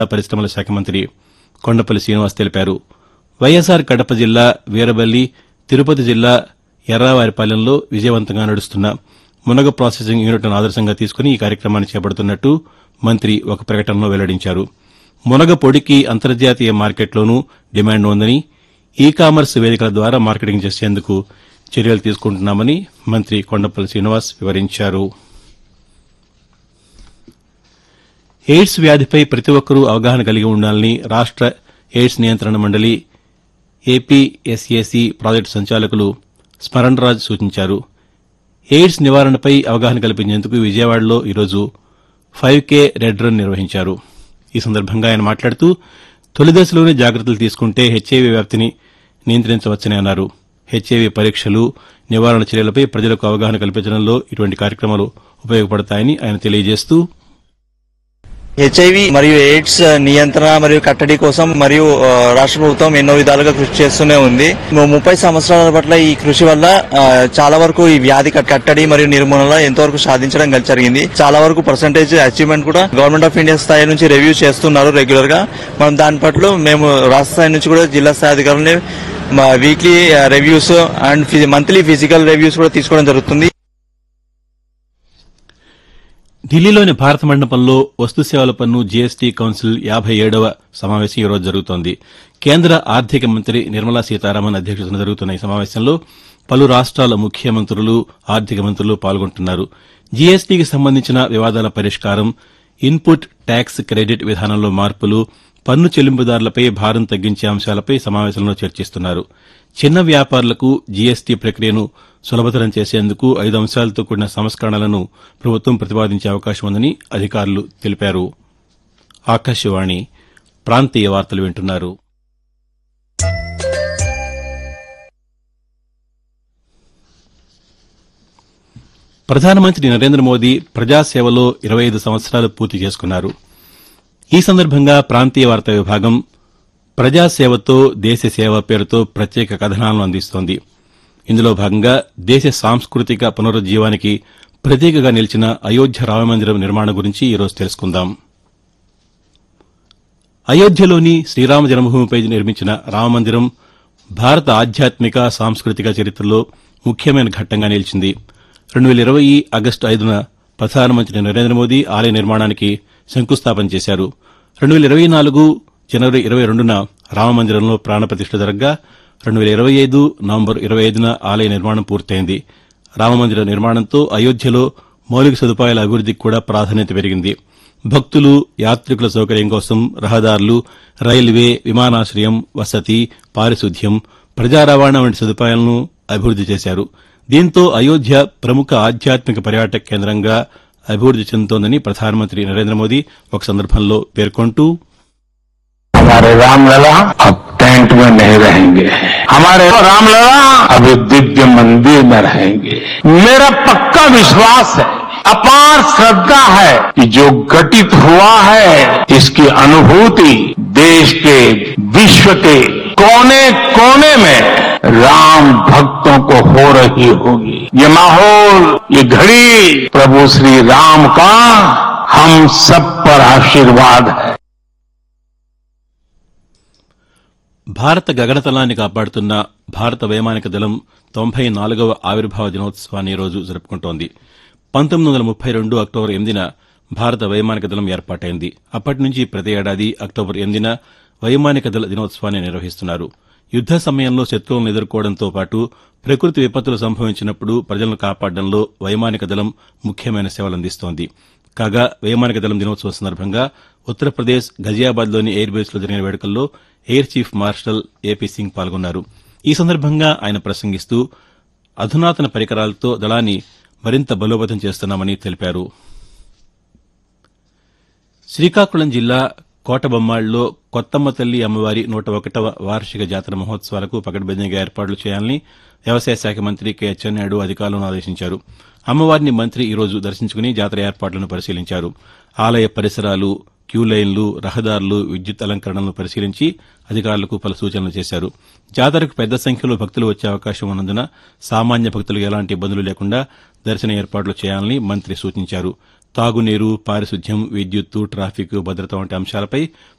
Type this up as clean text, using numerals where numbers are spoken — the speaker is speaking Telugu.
పరిశ్రమల శాఖ మంత్రి కొండపల్లి శ్రీనివాస్ తెలిపారు. వైఎస్సార్ కడప జిల్లా వీరబల్లి, తిరుపతి జిల్లా ఎర్రావారిపాలెంలో విజయవంతంగా నడుస్తున్న మునగ ప్రాసెసింగ్ యూనిట్ను ఆదర్శంగా తీసుకుని ఈ కార్యక్రమాన్ని చేపడుతున్నట్టు మంత్రి ఒక ప్రకటనలో వెల్లడించారు. మునగ పొడికి అంతర్జాతీయ మార్కెట్లోనూ డిమాండ్ ఉందని, ఈ కామర్స్ వేదికల ద్వారా మార్కెటింగ్ చేసేందుకు చర్యలు తీసుకుంటున్నామని మంత్రి కొండపల్లి శ్రీనివాస్ వివరించారు. ఎయిడ్స్ వ్యాధిపై ప్రతి ఒక్కరూ అవగాహన కలిగి ఉండాలని రాష్ట ఎయిడ్స్ నియంత్రణ మండలి ఏపీఎస్ఏసీ ప్రాజెక్టు సంచాలకులు స్మరణరాజ్ సూచించారు. ఎయిడ్స్ నివారణపై అవగాహన కల్పించేందుకు విజయవాడలో ఈరోజు 5K రెడ్ రన్ నిర్వహించారు. ఈ సందర్భంగా ఆయన మాట్లాడుతూ తొలి దశలోనే జాగ్రత్తలు తీసుకుంటే హెచ్ఐవీ వ్యాప్తిని నియంత్రించవచ్చని అన్నారు. హెచ్ఐవీ పరీక్షలు, నివారణ చర్యలపై ప్రజలకు అవగాహన కల్పించడంలో ఇటువంటి కార్యక్రమాలు ఉపయోగపడతాయని ఆయన తెలియజేస్తూ హెచ్ఐవి మరియు ఎయిడ్స్ నియంత్రణ మరియు కట్టడి కోసం మరియు రాష్ట్ర ప్రభుత్వం ఎన్నో విధాలుగా కృషి చేస్తూనే ఉంది. 30 సంవత్సరాల పట్ల ఈ కృషి వల్ల చాలా వరకు ఈ వ్యాధి కట్టడి మరియు నిర్మూలన ఎంతవరకు సాధించడం జరిగింది. చాలా వరకు పర్సంటేజ్ అచీవ్మెంట్ కూడా గవర్నమెంట్ ఆఫ్ ఇండియా స్థాయి నుంచి రివ్యూ చేస్తున్నారు రెగ్యులర్ గా. మనం దాని పట్ల మేము రాష్ట్ర స్థాయి నుంచి కూడా జిల్లా స్థాయి అధికారులని weekly reviews and monthly physical reviews కూడా తీసుకోవడం జరుగుతుంది. ఢిల్లీలోని భారత మండపంలో వస్తు సేవల పన్ను జీఎస్టీ కౌన్సిల్ 57వ సమావేశం ఈరోజు జరుగుతోంది. కేంద్ర ఆర్థిక మంత్రి నిర్మలా సీతారామన్ అధ్యక్షతన జరుగుతున్న ఈ సమావేశంలో పలు రాష్ట్రాల ముఖ్యమంత్రులు, ఆర్థిక మంత్రులు పాల్గొంటున్నారు. జీఎస్టీకి సంబంధించిన వివాదాల పరిష్కారం, ఇన్పుట్ ట్యాక్స్ క్రెడిట్ విధానంలో మార్పులు, పన్ను చెల్లింపుదారులపై భారం తగ్గించే అంశాలపై సమావేశంలో చర్చిస్తున్నారు. చిన్న వ్యాపారులకు జీఎస్టీ ప్రక్రియను సులభతరం చేసేందుకు 5 అంశాలతో కూడిన సంస్కరణలను ప్రభుత్వం ప్రతిపాదించే అవకాశం ఉందని అధికారులు తెలిపారు. ఆకాశవాణి ప్రాంతీయ వార్తలు వింటున్నారు. ప్రధానమంత్రి నరేంద్ర మోదీ ప్రజాసేవలో 25 సంవత్సరాలు పూర్తి చేసుకున్నారు. ఈ సందర్భంగా ప్రాంతీయ వార్తా విభాగం ప్రజాసేవతో దేశ సేవ పేరుతో ప్రత్యేక కథనాలను అందిస్తోంది. ఇందులో భాగంగా దేశ సాంస్కృతిక పునరుజ్జీవానికి ప్రతీకగా నిలిచిన అయోధ్య రామమందిరం నిర్మాణం గురించి ఈరోజు తెలుసుకుందాం. అయోధ్యలోని శ్రీరామ జన్మభూమిపై నిర్మించిన రామమందిరం భారత ఆధ్యాత్మిక, సాంస్కృతిక చరిత్రలో ముఖ్యమైన ఘట్టంగా నిలిచింది. 2020 ఆగస్టు 5న ప్రధానమంత్రి నరేంద్ర మోదీ ఆలయ నిర్మాణానికి శంకుస్థాపన చేశారు. 2024 జనవరి 22న రామమందిరంలో ప్రాణప్రతిష్ఠ జరగ్గా 2025 నవంబర్ 25న ఆలయ నిర్మాణం పూర్తయింది. రామమందిర నిర్మాణంతో అయోధ్యలో మౌలిక సదుపాయాల అభివృద్దికి కూడా ప్రాధాన్యత పెరిగింది. భక్తులు, యాత్రికుల సౌకర్యం కోసం రహదారులు, రైల్వే, విమానాశ్రయం, వసతి, పారిశుద్ధ్యం, ప్రజా రవాణా వంటి సదుపాయాలను అభివృద్ది చేశారు. దీంతో అయోధ్య ప్రముఖ ఆధ్యాత్మిక పర్యాటక కేంద్రంగా అభివృద్ది చెందుతోందని ప్రధానమంత్రి నరేంద్ర మోదీ ఒక సందర్భంలో పేర్కొంటూ हमारे रामलला अब टेंट में नहीं रहेंगे, हमारे रामलला अब दिव्य मंदिर में रहेंगे. मेरा पक्का विश्वास है, अपार श्रद्धा है कि जो घटित हुआ है इसकी अनुभूति देश के, विश्व के कोने कोने में राम भक्तों को हो रही होगी. ये माहौल, ये घड़ी प्रभु श्री राम का हम सब पर आशीर्वाद है. భారత గగనతలాన్ని కాపాడుతున్న భారత వైమానిక దళం 94వ ఆవిర్భావ దినోత్సవాన్ని ఈరోజు జరుపుకుంటోంది. 1932 అక్టోబర్ 8న భారత వైమానిక దళం ఏర్పాటైంది. అప్పటి నుంచి ప్రతి ఏడాది అక్టోబర్ 8న వైమానిక దళ దినోత్సవాన్ని నిర్వహిస్తున్నారు. యుద్ద సమయంలో శత్రువులను ఎదుర్కోవడంతో పాటు ప్రకృతి విపత్తులు సంభవించినప్పుడు ప్రజలను కాపాడడంలో వైమానిక దళం ముఖ్యమైన సేవలందిస్తోంది. కాగా వైమానిక దళం దినోత్సవం సందర్భంగా ఉత్తరప్రదేశ్ గజియాబాద్లోని ఎయిర్ బేస్లో జరిగిన వేడుకల్లో air chief marshal AP Singh పాల్గొన్నారు. ఈ సందర్భంగా ఆయన ప్రసంగిస్తూ అధునాతన పరికరాలతో దళాన్ని మరింత బలోపేతం చేస్తున్నామని తెలిపారు. శ్రీకాకుళం జిల్లా కోటబొమ్మాళ్లో కొత్తమ్మ తల్లి అమ్మవారి 101వ వార్షిక జాతర మహోత్సవాలకు పకడ్బందీగా ఏర్పాట్లు చేయాలని వ్యవసాయ శాఖ మంత్రి కె అచ్చెన్నాయుడు అధికారులను ఆదేశించారు. అమ్మవారిని మంత్రి ఈరోజు దర్శించుకుని జాతర ఏర్పాట్లను పరిశీలించారు. ఆలయ పరిసరాలు, క్యూలైన్లు, రహదారులు, విద్యుత్ అలంకరణలను పరిశీలించి అధికారులకు పలు సూచనలు చేశారు. జాతరకు పెద్ద సంఖ్యలో భక్తులు వచ్చే అవకాశం ఉన్నందున సామాన్య భక్తులకు ఎలాంటి ఇబ్బందులు లేకుండా దర్శన ఏర్పాట్లు చేయాలని మంత్రి సూచించారు. తాగునీరు, పారిశుద్ధ్యం, విద్యుత్తు, ట్రాఫిక్, భద్రత వంటి అంశాలపై